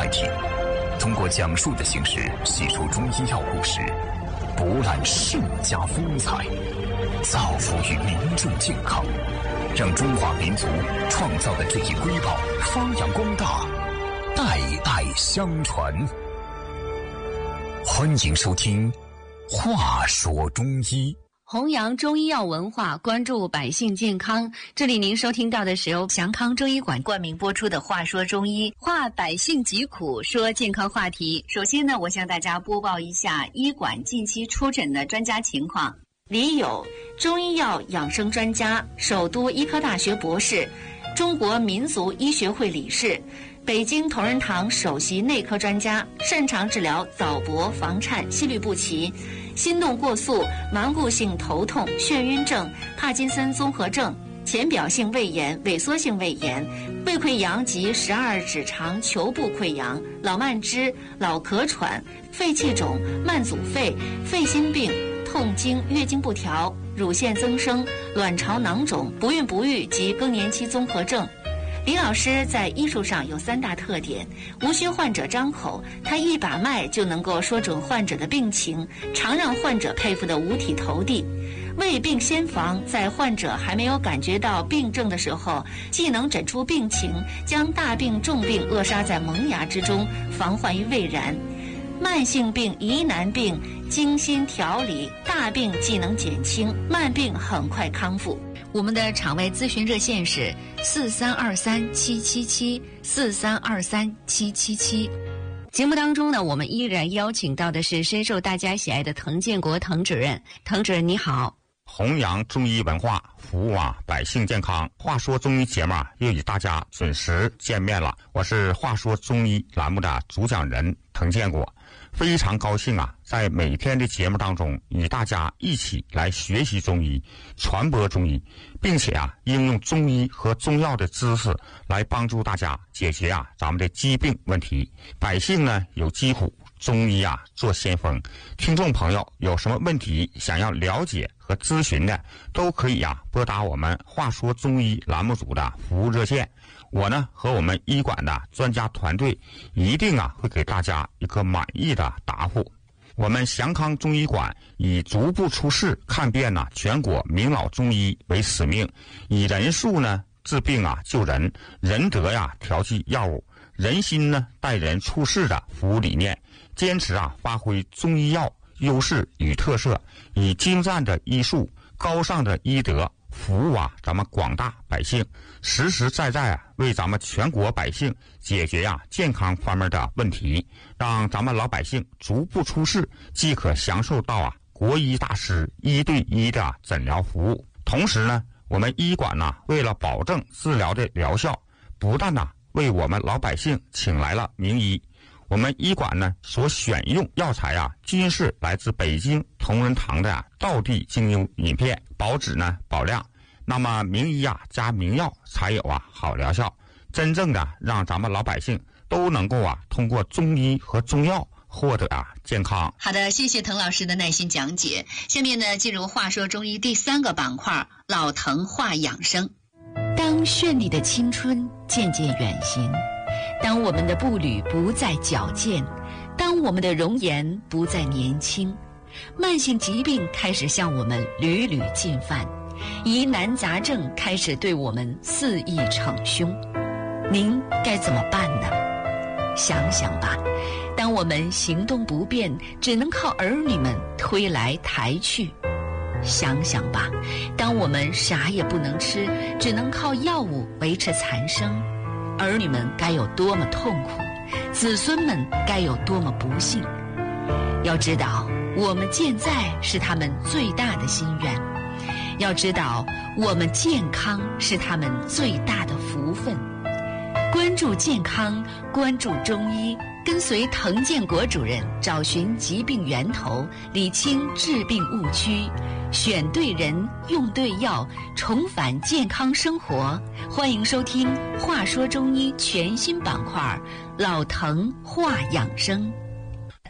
开庭，通过讲述的形式细说中医药故事，博览圣家风采，造福于民众健康，让中华民族创造的这一瑰宝发扬光大，代代相传。欢迎收听《话说中医》， 弘扬中医药文化，关注百姓健康。这里您收听到的是由祥康中医馆冠名播出的《话说中医》，话百姓疾苦，说健康话题。首先呢，我向大家播报一下医馆近期出诊的专家情况。李友，中医药养生专家，首都医科大学博士，中国民族医学会理事，北京同仁堂首席内科专家，擅长治疗早搏、房颤、心律不齐、心动过速、顽固性头痛、眩晕症、帕金森综合症、浅表性胃炎、萎缩性胃炎、胃溃疡及12指肠球部溃疡、老慢支、老咳喘、肺气肿、慢阻肺、肺心病、痛经、月经不调、乳腺增生、卵巢囊肿、不孕不育及更年期综合症。李老师在医术上有3大特点：无需患者张口，他一把脉就能够说准患者的病情，常让患者佩服得五体投地。未病先防，在患者还没有感觉到病症的时候，既能诊出病情，将大病重病扼杀在萌芽之中，防患于未然。慢性病、疑难病精心调理，大病既能减轻，慢病很快康复。我们的场外咨询热线是43237774323777。节目当中呢，我们依然邀请到的是深受大家喜爱的滕建国滕主任。滕主任你好。 弘扬中医文化，服务百姓健康。话说中医节目又与大家准时见面了，我是话说中医栏目的主讲人滕建国，非常高兴在每天的节目当中与大家一起来学习中医，传播中医，并且应用中医和中药的知识来帮助大家解决咱们的疾病问题。百姓呢有疾苦，中医做先锋。听众朋友有什么问题想要了解和咨询的，都可以拨打我们话说中医栏目组的服务热线。我呢和我们医馆的专家团队一定会给大家一个满意的答复。我们祥康中医馆以逐步出世看遍全国名老中医为使命，以人数呢治病救人，仁德调剂药物，人心呢待人处事的服务理念，坚持发挥中医药优势与特色，以精湛的医术、高尚的医德服务咱们广大百姓，实实在在为咱们全国百姓解决健康方面的问题，让咱们老百姓逐步出世，即可享受到国医大师1对1的诊疗服务。同时呢，我们医馆为了保证治疗的疗效，不但为我们老百姓请来了名医。我们医馆呢所选用药材均是来自北京同仁堂的道地精优饮片，保质呢保量。那么名医加名药才有好疗效，真正的让咱们老百姓都能够通过中医和中药获得健康。 好的，谢谢滕老师的耐心讲解。下面呢，进入话说中医第3个板块，老滕话养生。当绚丽的青春渐渐远行，当我们的步履不再矫健，当我们的容颜不再年轻，慢性疾病开始向我们屡屡进犯，疑难杂症开始对我们肆意逞凶，您该怎么办呢？想想吧，当我们行动不便，只能靠儿女们推来抬去，想想吧，当我们啥也不能吃，只能靠药物维持残生，儿女们该有多么痛苦，子孙们该有多么不幸。要知道，我们健在是他们最大的心愿，要知道，我们健康是他们最大的福分。关注健康，关注中医，跟随滕建国主任找寻疾病源头，理清治病误区，选对人，用对药，重返健康生活。欢迎收听《话说中医》全新板块《老滕话养生》。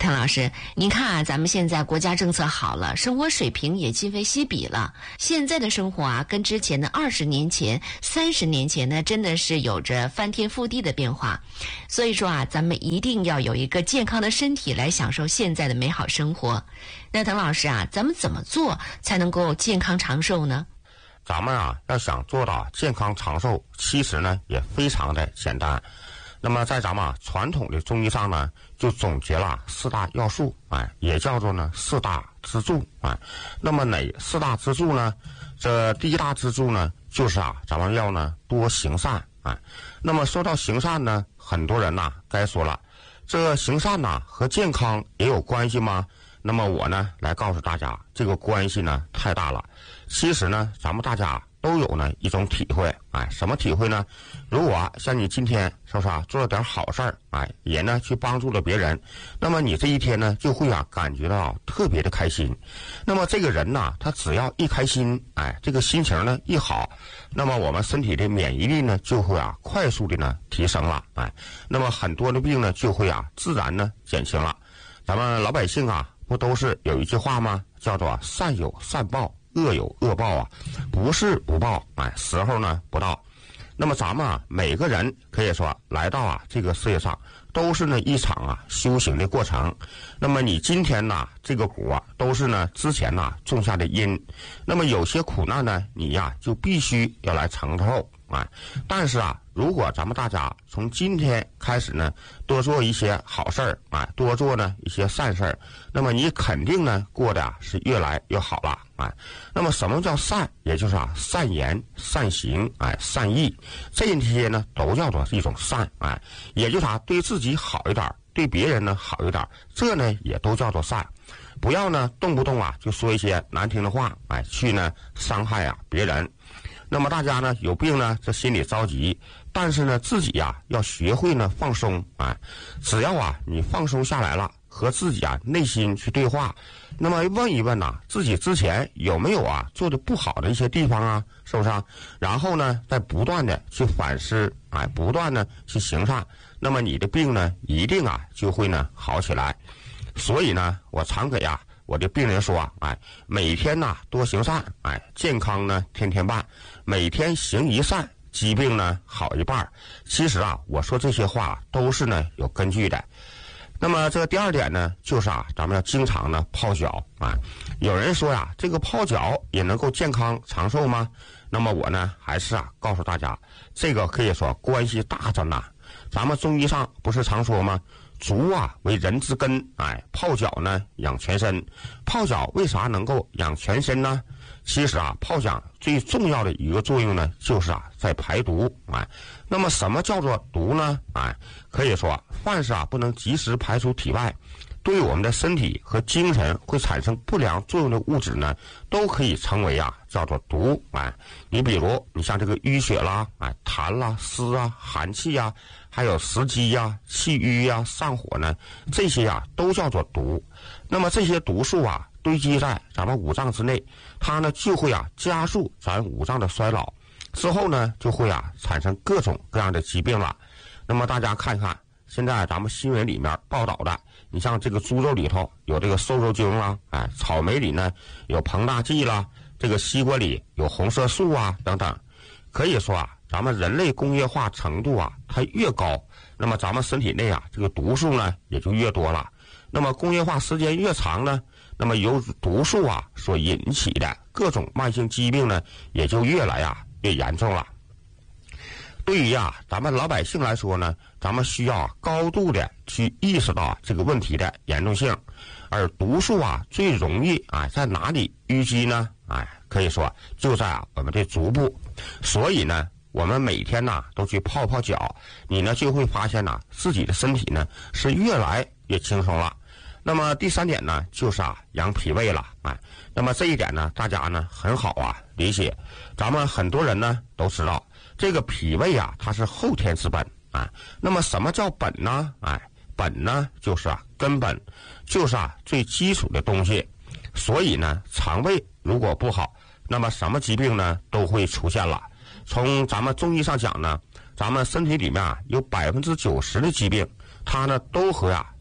滕老师，您看啊，咱们现在国家政策好了，生活水平也今非昔比了。现在的生活啊，跟之前的20年前、30年前呢，真的是有着翻天覆地的变化。所以说啊，咱们一定要有一个健康的身体来享受现在的美好生活。那滕老师啊，咱们怎么做才能够健康长寿呢？ 咱们啊，要想做到健康长寿，其实呢也非常的简单。那么在咱们传统的中医上呢，就总结了4大要素，也叫做呢4大支柱，那么哪4大支柱呢？这第一大支柱呢，就是咱们要呢多行善，那么说到行善呢，很多人该说了，这行善和健康也有关系吗？那么我呢来告诉大家，这个关系呢太大了。其实呢，咱们大家都有呢一种体会，什么体会呢？如果像你今天是不是做了点好事儿，也呢去帮助了别人，那么你这一天呢就会感觉到特别的开心。那么这个人呢，他只要一开心，这个心情呢一好，那么我们身体的免疫力呢就会快速的呢提升了，那么很多的病呢就会自然呢减轻了。咱们老百姓不都是有一句话吗？叫做善有善报，恶有恶报不是不报，时候呢不到。那么咱们每个人可以说来到这个世界上，都是呢一场修行的过程。那么你今天这个果都是呢之前种下的因。那么有些苦难呢，你就必须要来承受。但是如果咱们大家从今天开始呢，多做一些好事儿，多做呢一些善事儿，那么你肯定呢过得是越来越好了。那么什么叫善？也就是善言、善行、善意，这些呢都叫做是一种善。也就是对自己好一点，对别人呢好一点，这呢也都叫做善。不要呢动不动就说一些难听的话，去呢伤害别人。那么大家呢有病呢，这心里着急，但是呢自己要学会呢放松。只要你放松下来了，和自己内心去对话，那么问一问自己之前有没有做的不好的一些地方是不是然后呢再不断的去反思，不断的去行善，那么你的病呢一定就会呢好起来。所以呢我常给我的病人说每天多行善，健康呢天天办，每天行一善，疾病呢好一半。其实我说这些话都是呢有根据的。那么这个第二点呢，就是咱们要经常呢泡脚。有人说这个泡脚也能够健康长寿吗？那么我呢还是告诉大家，这个可以说关系大着呢。咱们中医上不是常说吗？足为人之根，泡脚呢养全身。泡脚为啥能够养全身呢？其实泡脚最重要的一个作用呢，就是在排毒。那么什么叫做毒呢？可以说凡是不能及时排出体外，对我们的身体和精神会产生不良作用的物质呢，都可以称为叫做毒。你比如你像这个淤血啦，痰啦、湿寒气还有食积气瘀上火呢，这些都叫做毒。那么这些毒素堆积在咱们五脏之内，它呢就会加速咱五脏的衰老，之后呢就会产生各种各样的疾病了。那么大家看看现在咱们新闻里面报道的，你像这个猪肉里头有这个瘦肉精啦，草莓里呢有膨大剂啦，这个西瓜里有红色素等等。可以说咱们人类工业化程度它越高，那么咱们身体内这个毒素呢也就越多了。那么工业化时间越长呢，那么由毒素所引起的各种慢性疾病呢也就越来越严重了。对于咱们老百姓来说呢，咱们需要高度的去意识到这个问题的严重性。而毒素最容易在哪里淤积呢？可以说就在我们的足部。所以呢我们每天都去泡泡脚，你呢就会发现自己的身体呢是越来越轻松了。那么第三点呢，就是养脾胃了。那么这一点呢大家呢很好理解。咱们很多人呢都知道这个脾胃它是后天之本。那么什么叫本呢？本呢就是根本，就是最基础的东西。所以呢肠胃如果不好，那么什么疾病呢都会出现了。从咱们中医上讲呢，咱们身体里面有90%的疾病，它呢都和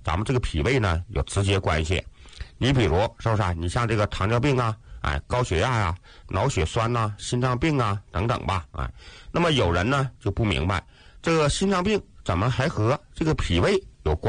咱们这个脾胃呢有直接关系。你比如是不是你像这个糖尿病啊，高血压呀、脑血栓呐、心脏病啊等等吧，那么有人呢就不明白，这个心脏病怎么还和这个脾胃